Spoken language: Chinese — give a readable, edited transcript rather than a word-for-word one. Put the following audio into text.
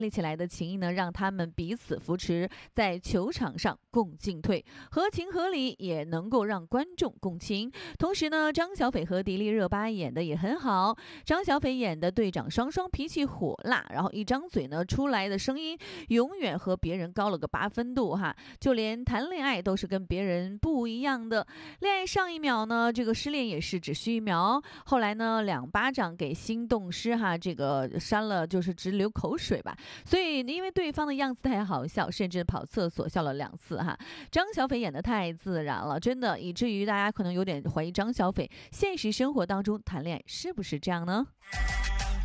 立起来的情谊呢，让他们彼此扶持，在球场上共进退，合情合理，也能够让观众共情。同时呢，张小斐和迪丽热巴演的也很好。张小斐演的队长双双脾气火辣，然后一张嘴呢出来的声音永远和别人高了个8分度哈，就连谈恋爱都是跟别人不一样的。恋爱上一秒呢，这个失恋也是只需1秒，后来呢2巴掌给心动师哈，这个扇了就是直流口水吧。所以因为对方的样子太好笑，甚至跑厕所笑了2次哈。张小斐演得太自然了，真的以至于大家可能有点怀疑张小斐现实生活当中谈恋爱是不是这样呢？